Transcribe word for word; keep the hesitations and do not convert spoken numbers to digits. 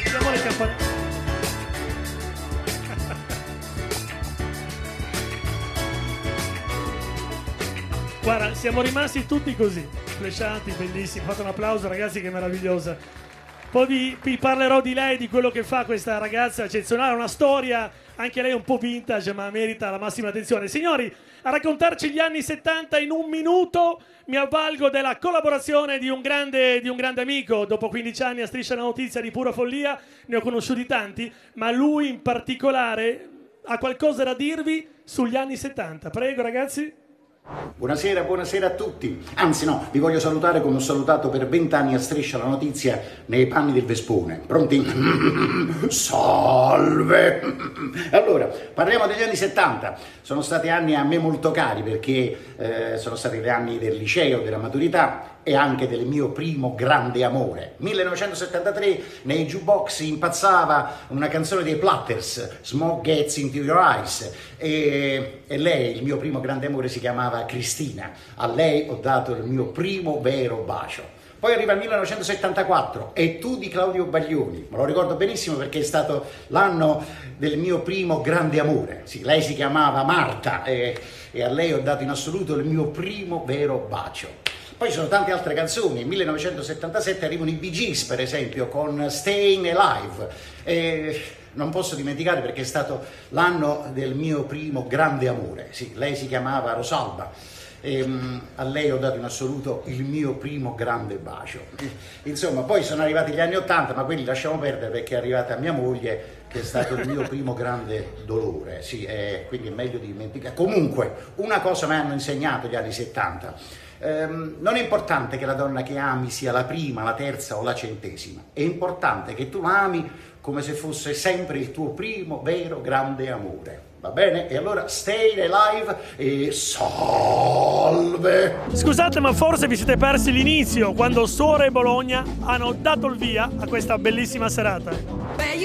Sentiamo le campanelle. Guarda, siamo rimasti tutti così, flashati, bellissimi. Fate un applauso, ragazzi, che meravigliosa. Poi vi, vi parlerò di lei, di quello che fa questa ragazza eccezionale, una storia anche lei un po' vintage, ma merita la massima attenzione. Signori, a raccontarci gli anni settanta in un minuto mi avvalgo della collaborazione di un grande, di un grande amico. Dopo quindici anni a Striscia la Notizia di pura follia, ne ho conosciuti tanti, ma lui in particolare ha qualcosa da dirvi sugli anni settanta. Prego, ragazzi. Buonasera, buonasera a tutti. Anzi no, vi voglio salutare come ho salutato per vent'anni a Striscia la Notizia nei panni del Vespone. Pronti? Salve! Allora, parliamo degli anni settanta. Sono stati anni a me molto cari perché eh, sono stati gli anni del liceo, della maturità e anche del mio primo grande amore. millenovecentosettantatré nei jukebox impazzava una canzone dei Platters, Smoke Gets Into Your Eyes, e, e lei, il mio primo grande amore, si chiamava Cristina. A lei ho dato il mio primo vero bacio. Poi arriva il millenovecentosettantaquattro e Tu di Claudio Baglioni, me lo ricordo benissimo perché è stato l'anno del mio primo grande amore. Sì, lei si chiamava Marta e, e a lei ho dato in assoluto il mio primo vero bacio. Poi ci sono tante altre canzoni. Nel millenovecentosettantasette arrivano i Bee Gees, per esempio, con Staying Alive. E non posso dimenticare perché è stato l'anno del mio primo grande amore. Sì, lei si chiamava Rosalba. E, um, a lei ho dato in assoluto il mio primo grande bacio. Insomma, poi sono arrivati gli anni ottanta, ma quelli lasciamo perdere perché è arrivata mia moglie, che è stato il mio primo grande dolore. Sì, eh, quindi è meglio dimenticare. Comunque, una cosa mi hanno insegnato gli anni settanta. Um, non è importante che la donna che ami sia la prima, la terza o la centesima, è importante che tu la ami come se fosse sempre il tuo primo vero grande amore. Va bene? E allora stay alive e salve! Scusate, ma forse vi siete persi l'inizio, quando Suore e Bologna hanno dato il via a questa bellissima serata.